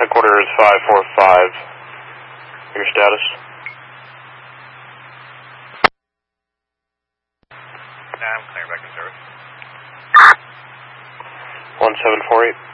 recorder is 545. Your status? Nah, I'm clear back in service. 1748.